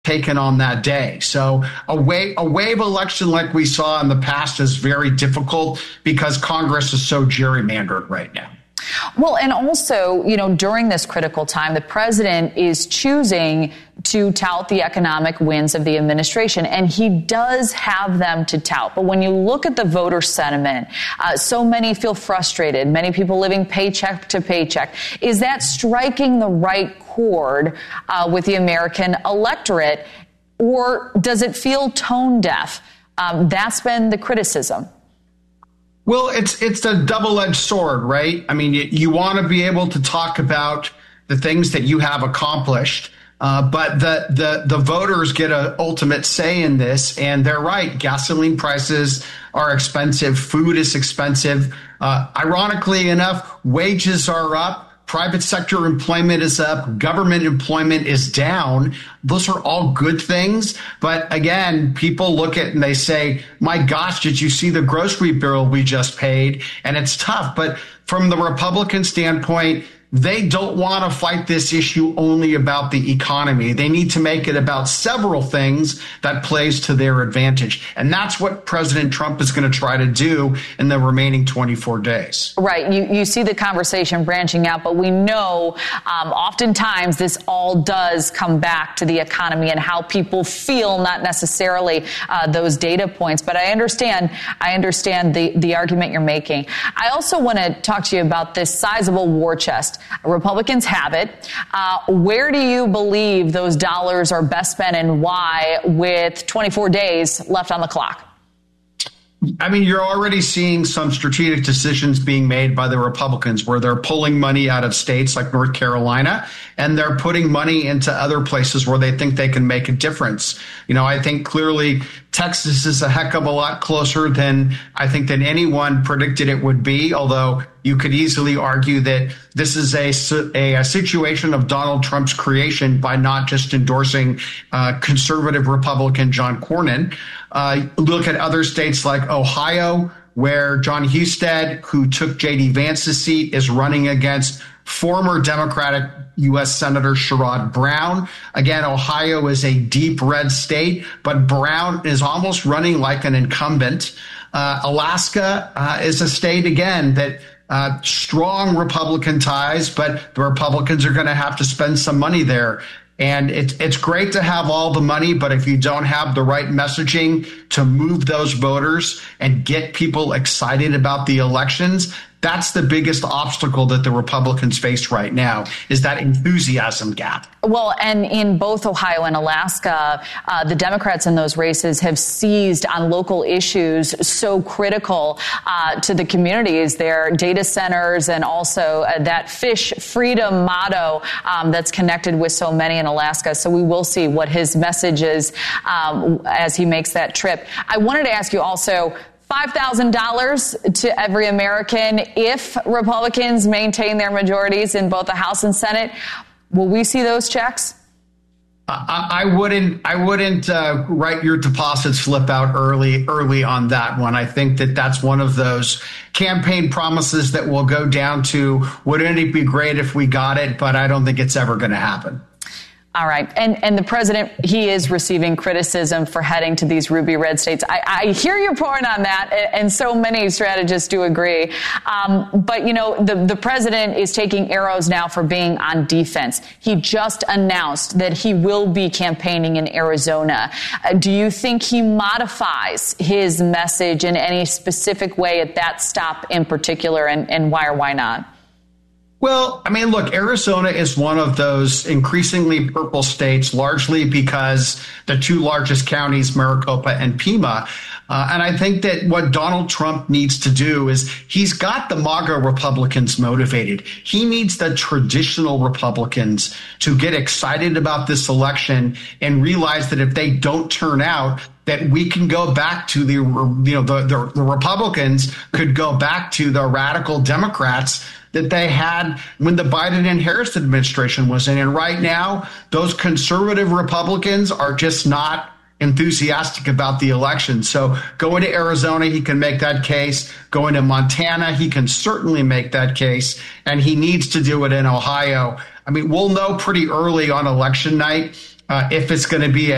taken on that day. So a wave election like we saw in the past is very difficult because Congress is so gerrymandered right now. Well, and also, during this critical time, the president is choosing to tout the economic wins of the administration, and he does have them to tout. But when you look at the voter sentiment, so many feel frustrated, many people living paycheck to paycheck. Is that striking the right chord with the American electorate, or does it feel tone deaf? That's been the criticism. Well, it's a double-edged sword, right? I mean, you want to be able to talk about the things that you have accomplished, but the voters get an ultimate say in this, and they're right. Gasoline prices are expensive. Food is expensive. Ironically enough, wages are up. Private sector employment is up. Government employment is down. Those are all good things. But again, people look at it and they say, my gosh, did you see the grocery bill we just paid? And it's tough. But from the Republican standpoint, they don't want to fight this issue only about the economy. They need to make it about several things that plays to their advantage. And that's what President Trump is going to try to do in the remaining 24 days. Right. You see the conversation branching out, but we know oftentimes this all does come back to the economy and how people feel, not necessarily those data points. But I understand the argument you're making. I also want to talk to you about this sizable war chest. Republicans have it. Where do you believe those dollars are best spent and why, with 24 days left on the clock? I mean, you're already seeing some strategic decisions being made by the Republicans where they're pulling money out of states like North Carolina and they're putting money into other places where they think they can make a difference. I think clearly Texas is a heck of a lot closer than anyone predicted it would be, although you could easily argue that this is a situation of Donald Trump's creation by not just endorsing conservative Republican John Cornyn. Look at other states like Ohio, where John Husted, who took J.D. Vance's seat, is running against former Democratic U.S. Senator Sherrod Brown. Again, Ohio is a deep red state, but Brown is almost running like an incumbent. Alaska is a state, again, that strong Republican ties, but the Republicans are going to have to spend some money there. And it's great to have all the money, but if you don't have the right messaging to move those voters and get people excited about the elections, that's the biggest obstacle that the Republicans face right now, is that enthusiasm gap. Well, and in both Ohio and Alaska, the Democrats in those races have seized on local issues so critical to the communities, their data centers, and also that fish freedom motto that's connected with so many in Alaska. So we will see what his message is as he makes that trip. I wanted to ask you also, $5,000 to every American if Republicans maintain their majorities in both the House and Senate. Will we see those checks? I wouldn't write your deposit slip out early on that one. I think that's one of those campaign promises that will go down to, wouldn't it be great if we got it? But I don't think it's ever going to happen. All right. And the president, he is receiving criticism for heading to these ruby red states. I hear your point on that, and so many strategists do agree. But, the president is taking arrows now for being on defense. He just announced that he will be campaigning in Arizona. Do you think he modifies his message in any specific way at that stop in particular, and why or why not? Well, I mean, look, Arizona is one of those increasingly purple states, largely because the two largest counties, Maricopa and Pima. And I think that what Donald Trump needs to do is he's got the MAGA Republicans motivated. He needs the traditional Republicans to get excited about this election and realize that if they don't turn out, that we can go back to the Republicans could go back to the radical Democrats that they had when the Biden and Harris administration was in. And right now, those conservative Republicans are just not enthusiastic about the election. So going to Arizona, he can make that case. Going to Montana, he can certainly make that case. And he needs to do it in Ohio. I mean, we'll know pretty early on election night if it's going to be